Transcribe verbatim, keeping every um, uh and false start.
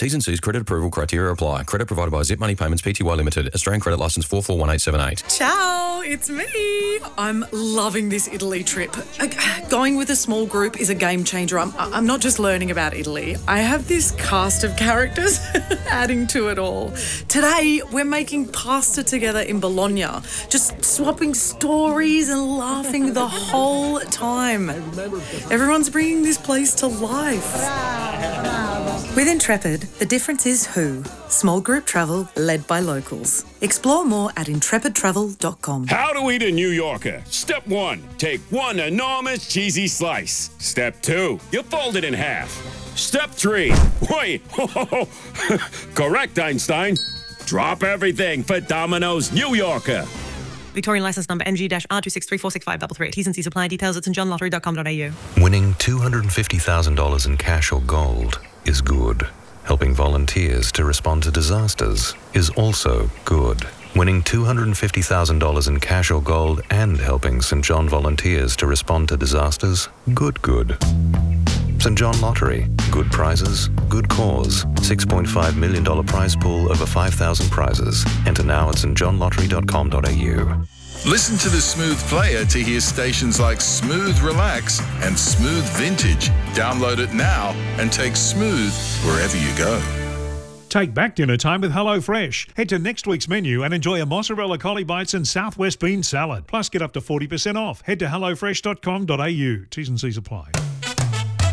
T's and C's credit approval criteria apply. Credit provided by Zip Money Payments Pty Limited. Australian credit licence four four one eight seven eight. Ciao, it's me. I'm loving this Italy trip. Going with a small group is a game changer. I'm, I'm not just learning about Italy. I have this cast of characters adding to it all. Today, we're making pasta together in Bologna, just swapping stories and laughing the whole time. Everyone's bringing this place to life. With Intrepid, the difference is who. Small group travel led by locals. Explore more at intrepid travel dot com. How to eat a New Yorker. Step one, take one enormous cheesy slice. Step two, you fold it in half. Step three, wait, correct, Einstein. Drop everything for Domino's New Yorker. Victorian licence number N G R two six three four six five three three. T's and C's apply. Details at st john lottery dot com dot a u. Winning two hundred fifty thousand dollars in cash or gold is good. Helping volunteers to respond to disasters is also good. Winning two hundred fifty thousand dollars in cash or gold and helping St John volunteers to respond to disasters, good, good. St John Lottery. Good prizes, good cause. six point five million dollars prize pool, over five thousand prizes. Enter now at st john lottery dot com dot a u. Listen to the Smooth Player to hear stations like Smooth Relax and Smooth Vintage. Download it now and take Smooth wherever you go. Take back dinner time with HelloFresh. Head to next week's menu and enjoy a mozzarella collie bites and Southwest bean salad. Plus, get up to forty percent off. Head to hello fresh dot com dot a u. T's and C's apply.